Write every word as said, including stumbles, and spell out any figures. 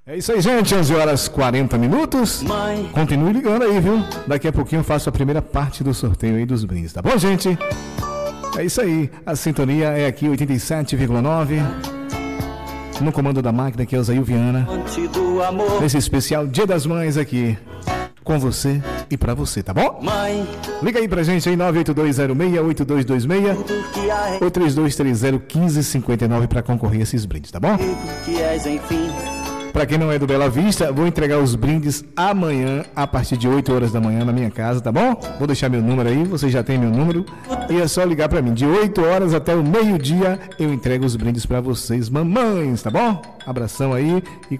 É isso aí, gente, onze horas e quarenta minutos. Mãe. Continue ligando aí, viu? Daqui a pouquinho eu faço a primeira parte do sorteio aí dos brindes, tá bom, gente? É isso aí, a sintonia é aqui oitenta e sete vírgula nove. No comando da máquina, que é o Zail Viana. Nesse especial Dia das Mães aqui, com você e pra você, tá bom? Mãe. Liga aí pra gente aí, nove oito dois zero seis oito dois dois seis ou três dois três zero um cinco cinco nove pra concorrer a esses brindes, tá bom? Pra quem não é do Bela Vista, vou entregar os brindes amanhã, a partir de oito horas da manhã na minha casa, tá bom? Vou deixar meu número aí, você já tem meu número. E é só ligar pra mim. De oito horas até o meio-dia, eu entrego os brindes pra vocês, mamães, tá bom? Abração aí e